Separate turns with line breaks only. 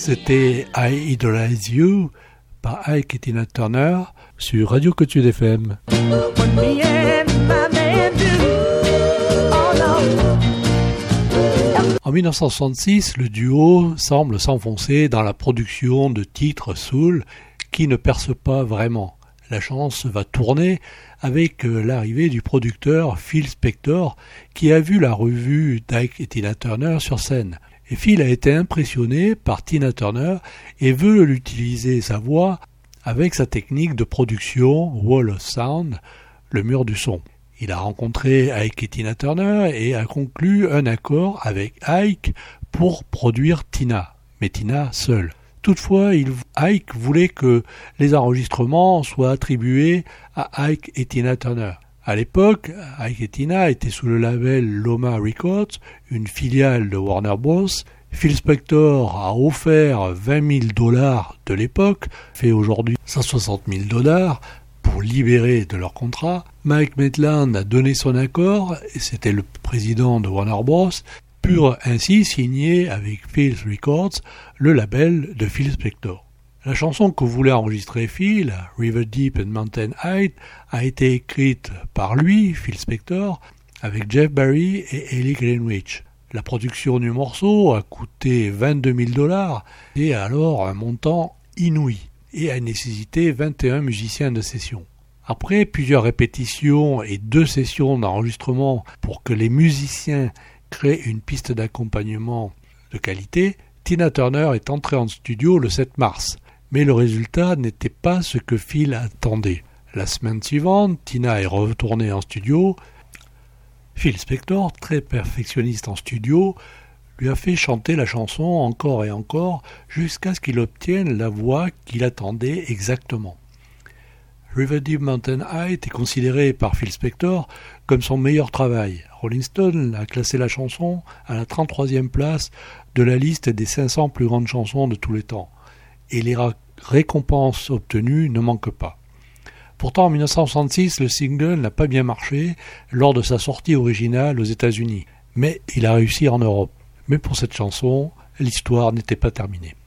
C'était I Idolize You par Ike et Tina Turner sur Radio Cotude FM. En 1966, le duo semble s'enfoncer dans la production de titres soul qui ne percent pas vraiment. La chance va tourner avec l'arrivée du producteur Phil Spector qui a vu la revue d'Ike et Tina Turner sur scène. Et Phil a été impressionné par Tina Turner et veut utiliser sa voix avec sa technique de production Wall of Sound, le mur du son. Il a rencontré Ike et Tina Turner et a conclu un accord avec Ike pour produire Tina, mais Tina seule. Toutefois, Ike voulait que les enregistrements soient attribués à Ike et Tina Turner. À l'époque, Ike et Tina étaient sous le label Loma Records, une filiale de Warner Bros. Phil Spector a offert $20,000 de l'époque, fait aujourd'hui $160,000, pour libérer de leur contrat. Mike Maitland a donné son accord, et c'était le président de Warner Bros., pour ainsi signer avec Phil Records le label de Phil Spector. La chanson que voulait enregistrer Phil, River Deep and Mountain High, a été écrite par lui, Phil Spector, avec Jeff Barry et Ellie Greenwich. La production du morceau a coûté $22,000 et alors un montant inouï et a nécessité 21 musiciens de session. Après plusieurs répétitions et 2 sessions d'enregistrement pour que les musiciens créent une piste d'accompagnement de qualité, Tina Turner est entrée en studio le 7 mars. Mais le résultat n'était pas ce que Phil attendait. La semaine suivante, Tina est retournée en studio. Phil Spector, très perfectionniste en studio, lui a fait chanter la chanson encore et encore jusqu'à ce qu'il obtienne la voix qu'il attendait exactement. River Deep Mountain High est considéré par Phil Spector comme son meilleur travail. Rolling Stone a classé la chanson à la 33e place de la liste des 500 plus grandes chansons de tous les temps. Et les récompenses obtenues ne manquent pas. Pourtant, en 1966, le single n'a pas bien marché lors de sa sortie originale aux États-Unis. Mais il a réussi en Europe. Mais pour cette chanson, l'histoire n'était pas terminée.